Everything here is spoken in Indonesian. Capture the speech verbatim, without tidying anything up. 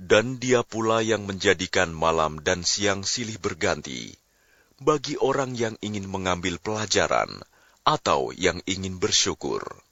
Dan Dia pula yang menjadikan malam dan siang silih berganti, bagi orang yang ingin mengambil pelajaran atau yang ingin bersyukur.